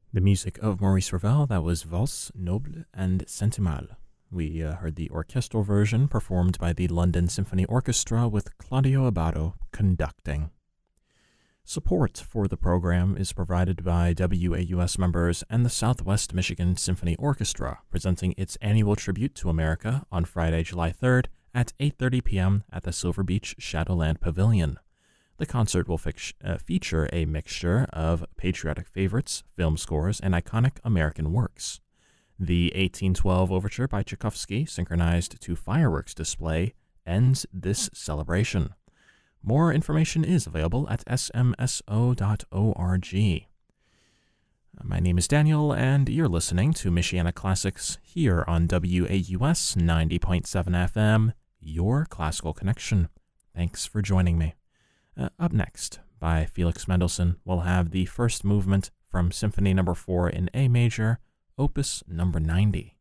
The music of Maurice Ravel, that was Valse, Noble, and Sentimale. We heard the orchestral version performed by the London Symphony Orchestra with Claudio Abbado conducting. Support for the program is provided by WAUS members and the Southwest Michigan Symphony Orchestra, presenting its annual tribute to America on Friday, July 3rd at 8:30 p.m. at the Silver Beach Shadowland Pavilion. The concert will feature a mixture of patriotic favorites, film scores, and iconic American works. The 1812 Overture by Tchaikovsky, synchronized to fireworks display, ends this celebration. More information is available at smso.org. My name is Daniel, and you're listening to Michiana Classics here on WAUS 90.7 FM, your classical connection. Thanks for joining me. Up next, by Felix Mendelssohn, we'll have the first movement from Symphony No. 4 in A major, Opus No. 90.